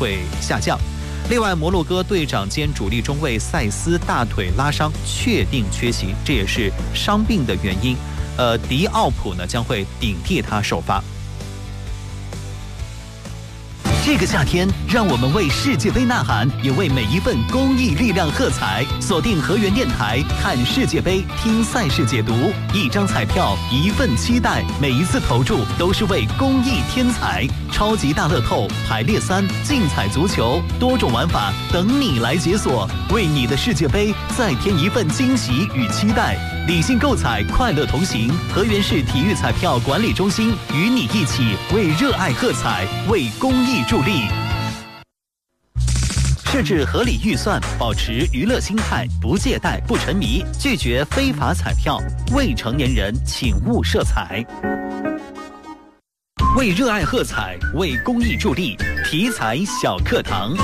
会下降。另外，摩洛哥队长兼主力中卫塞斯大腿拉伤，确定缺席，这也是伤病的原因。迪奥普呢将会顶替他首发。 这个夏天，让我们为世界杯呐喊，也为每一份公益力量喝彩。锁定河源电台，看世界杯，听赛事解读，一张彩票，一份期待，每一次投注都是为公益添彩。超级大乐透、排列3、竞彩足球，多种玩法等你来解锁，为你的世界杯再添一份惊喜与期待。理性购彩，快乐同行。河源市体育彩票管理中心与你一起为热爱喝彩，为公益助力。设置合理预算，保持娱乐心态，不借贷，不沉迷，拒绝非法彩票。未成年人请勿涉彩。为热爱喝彩，为公益助力，体彩小课堂。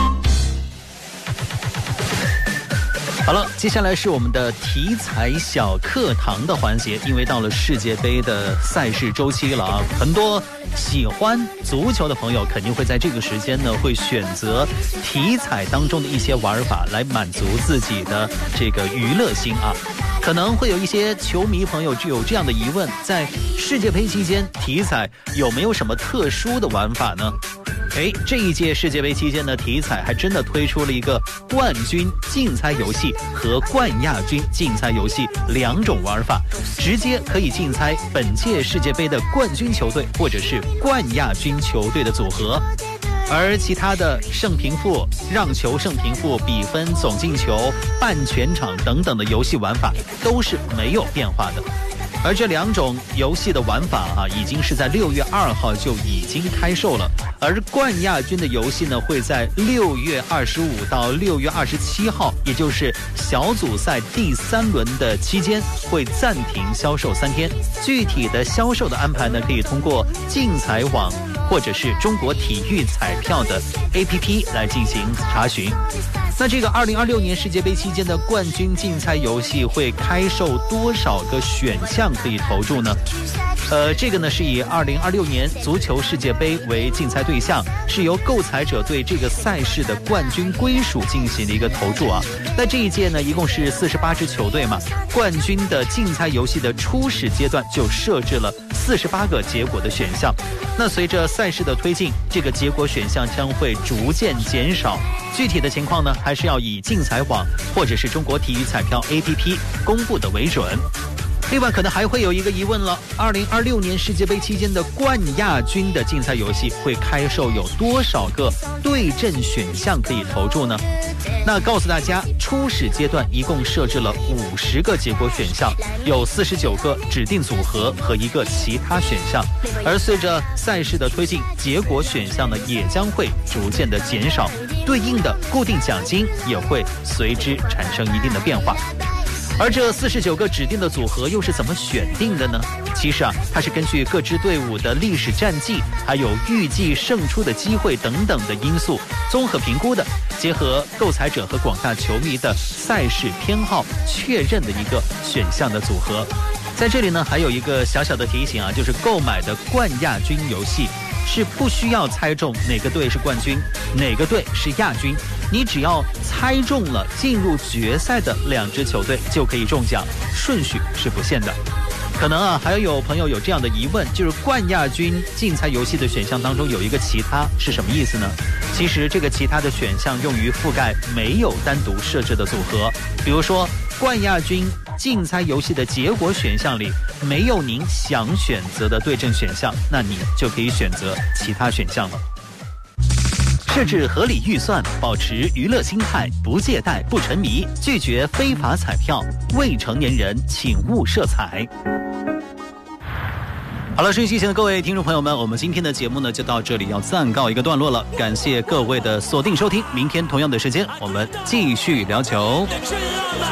好了，接下来是我们的体彩小课堂的环节。因为到了世界杯的赛事周期了啊，很多喜欢足球的朋友肯定会在这个时间呢，会选择体彩当中的一些玩法来满足自己的这个娱乐心啊。可能会有一些球迷朋友就有这样的疑问，在世界杯期间，体彩有没有什么特殊的玩法呢？这一届世界杯期间呢，体彩还真的推出了一个冠军竞猜游戏和冠亚军竞猜游戏2种玩法，直接可以竞猜本届世界杯的冠军球队或者是冠亚军球队的组合。而其他的胜平负、让球胜平负、比分、总进球、半全场等等的游戏玩法都是没有变化的。而这2种游戏的玩法已经是在6月2号就已经开售了。而冠亚军的游戏呢，会在6月25到6月27号，也就是小组赛第3轮的期间，会暂停销售3天。具体的销售的安排呢，可以通过竞彩网或者是中国体育彩票的 APP 来进行查询。那这个2026年世界杯期间的冠军竞猜游戏会开售多少个选项可以投注呢？这个呢是以2026年足球世界杯为竞猜对象，是由购彩者对这个赛事的冠军归属进行的一个投注啊。在这一届呢，一共是48支球队嘛，冠军的竞猜游戏的初始阶段就设置了48个结果的选项。那随着赛事的推进，这个结果选项将会逐渐减少。具体的情况呢，还是要以竞彩网或者是中国体育彩票 APP 公布的为准。另外可能还会有一个疑问了，2026年世界杯期间的冠亚军的竞猜游戏会开售有多少个对阵选项可以投注呢？那告诉大家，初始阶段一共设置了50个结果选项，有49个指定组合和1个其他选项。而随着赛事的推进，结果选项呢也将会逐渐的减少，对应的固定奖金也会随之产生一定的变化。而这49个指定的组合又是怎么选定的呢？其实它是根据各支队伍的历史战绩，还有预计胜出的机会等等的因素综合评估的，结合购彩者和广大球迷的赛事偏好确认的一个选项的组合。在这里呢，还有一个小小的提醒啊，就是购买的冠亚军游戏是不需要猜中哪个队是冠军，哪个队是亚军，你只要猜中了进入决赛的2支球队就可以中奖，顺序是不限的。可能还有朋友有这样的疑问，就是冠亚军竞猜游戏的选项当中有一个其他是什么意思呢？其实这个其他的选项用于覆盖没有单独设置的组合，比如说冠亚军竞猜游戏的结果选项里没有您想选择的对阵选项，那你就可以选择其他选项了。设置合理预算，保持娱乐心态，不借贷，不沉迷，拒绝非法彩票。未成年人请勿涉彩。好了，收音机前的各位听众朋友们，我们今天的节目呢就到这里要暂告一个段落了，感谢各位的锁定收听，明天同样的时间我们继续聊球。